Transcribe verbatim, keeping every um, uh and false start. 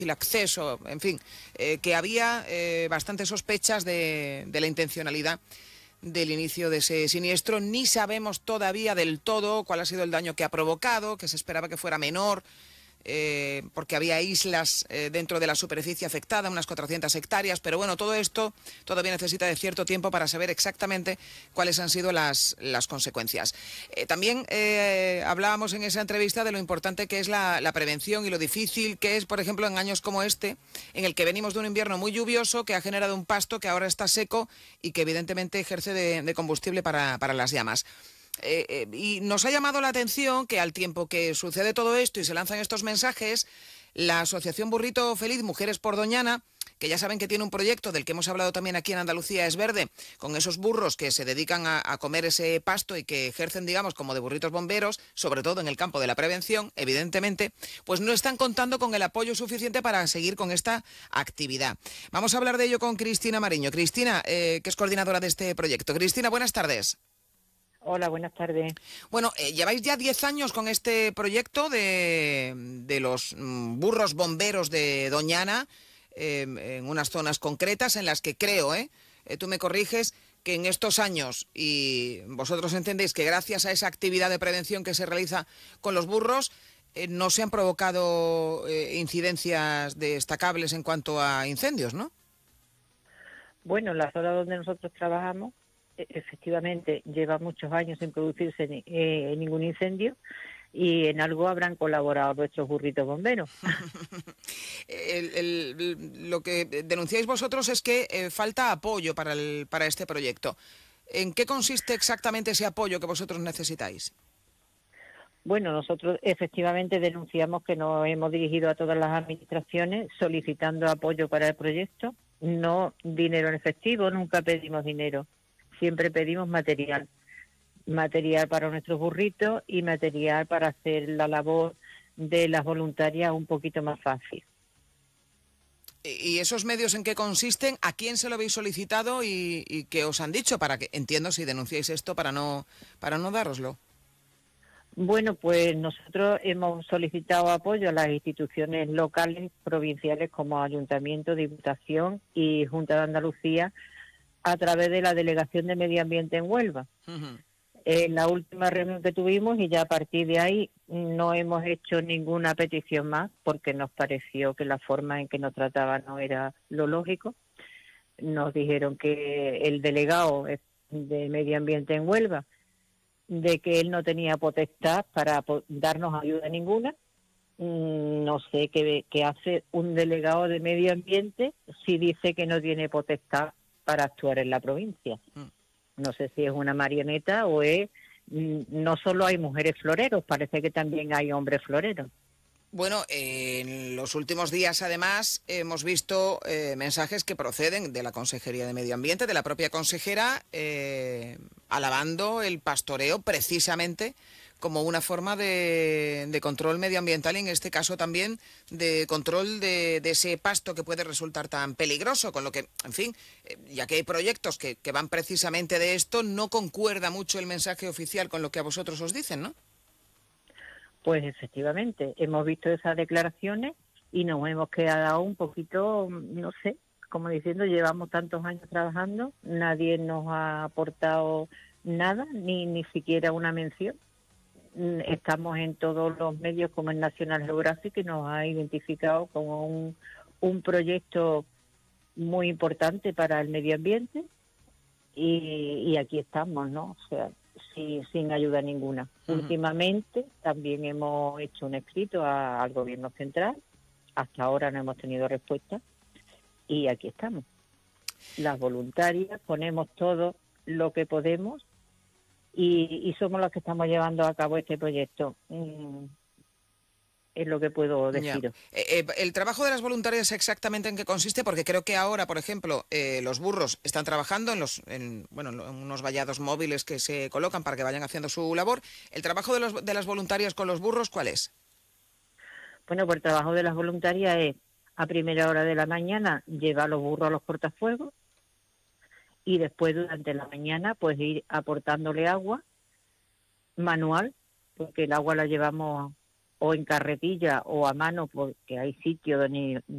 el acceso, en fin, eh, que había eh, bastantes sospechas de, de la intencionalidad del inicio de ese siniestro. Ni sabemos todavía del todo cuál ha sido el daño que ha provocado, que se esperaba que fuera menor, eh, porque había islas eh, dentro de la superficie afectada, unas cuatrocientas hectáreas, pero bueno, todo esto todavía necesita de cierto tiempo para saber exactamente cuáles han sido las, las consecuencias. Eh, también eh, hablábamos en esa entrevista de lo importante que es la, la prevención y lo difícil que es, por ejemplo, en años como este, en el que venimos de un invierno muy lluvioso, que ha generado un pasto que ahora está seco y que evidentemente ejerce de, de combustible para, para las llamas. Eh, eh, y nos ha llamado la atención que al tiempo que sucede todo esto y se lanzan estos mensajes, la Asociación Burrito Feliz Mujeres por Doñana, que ya saben que tiene un proyecto del que hemos hablado también aquí en Andalucía es Verde, con esos burros que se dedican a, a comer ese pasto y que ejercen, digamos, como de burritos bomberos, sobre todo en el campo de la prevención, evidentemente, pues no están contando con el apoyo suficiente para seguir con esta actividad. Vamos a hablar de ello con Cristina Mariño. Cristina, eh, que es coordinadora de este proyecto. Cristina, buenas tardes. Hola, buenas tardes. Bueno, eh, lleváis ya diez años con este proyecto de, de los mm, burros bomberos de Doñana, eh, en unas zonas concretas en las que creo, ¿eh? eh, tú me corriges, que en estos años, y vosotros entendéis que gracias a esa actividad de prevención que se realiza con los burros, eh, no se han provocado eh, incidencias destacables en cuanto a incendios, ¿no? Bueno, la zona donde nosotros trabajamos, e- efectivamente, lleva muchos años sin producirse ni- eh, ningún incendio y en algo habrán colaborado nuestros burritos bomberos. El- el- lo que denunciáis vosotros es que eh, falta apoyo para, el, para este proyecto. ¿En qué consiste exactamente ese apoyo que vosotros necesitáis? Bueno, nosotros efectivamente denunciamos que nos hemos dirigido a todas las administraciones solicitando apoyo para el proyecto, no dinero en efectivo, nunca pedimos dinero, siempre pedimos material. Material para nuestros burritos y material para hacer la labor de las voluntarias un poquito más fácil. ¿Y esos medios en qué consisten? ¿A quién se lo habéis solicitado y, y qué os han dicho? Para que entiendo si denunciáis esto para no, para no dároslo. Bueno, pues nosotros hemos solicitado apoyo a las instituciones locales, provinciales como Ayuntamiento, Diputación y Junta de Andalucía a través de la Delegación de Medio Ambiente en Huelva. Ujú. En la última reunión que tuvimos y ya a partir de ahí no hemos hecho ninguna petición más porque nos pareció que la forma en que nos trataban no era lo lógico. Nos dijeron que el delegado de Medio Ambiente en Huelva, de que él no tenía potestad para po- darnos ayuda ninguna. Mm, No sé qué, qué hace un delegado de Medio Ambiente si dice que no tiene potestad para actuar en la provincia. Mm. No sé si es una marioneta o es... mm, No solo hay mujeres floreros, parece que también hay hombres floreros. Bueno, eh, en los últimos días, además, hemos visto eh, mensajes que proceden de la Consejería de Medio Ambiente, de la propia consejera, eh, alabando el pastoreo precisamente como una forma de, de control medioambiental y en este caso también de control de, de ese pasto que puede resultar tan peligroso, con lo que, en fin, eh, ya que hay proyectos que, que van precisamente de esto, no concuerda mucho el mensaje oficial con lo que a vosotros os dicen, ¿no? Pues efectivamente, hemos visto esas declaraciones y nos hemos quedado un poquito, no sé, como diciendo, llevamos tantos años trabajando, nadie nos ha aportado nada, ni, ni siquiera una mención. Mm, Estamos en todos los medios como en National Geographic que nos ha identificado como un, un proyecto muy importante para el medio ambiente y, y aquí estamos, ¿no? O sea, sin, sin ayuda ninguna. Ujú. Últimamente también hemos hecho un escrito a- al gobierno central, hasta ahora no hemos tenido respuesta y aquí estamos. Las voluntarias ponemos todo lo que podemos y, y somos los que estamos llevando a cabo este proyecto. Mm, es lo que puedo Ya. deciros. Eh, eh, el trabajo de las voluntarias exactamente en qué consiste, porque creo que ahora, por ejemplo, eh, los burros están trabajando en los, en, bueno, en unos vallados móviles que se colocan para que vayan haciendo su labor. El trabajo de, los, de las voluntarias con los burros, ¿cuál es? Bueno, pues el trabajo de las voluntarias es a primera hora de la mañana llevar los burros a los cortafuegos y después durante la mañana pues ir aportándole agua manual, porque el agua la llevamos o en carretilla o a mano, porque hay sitios donde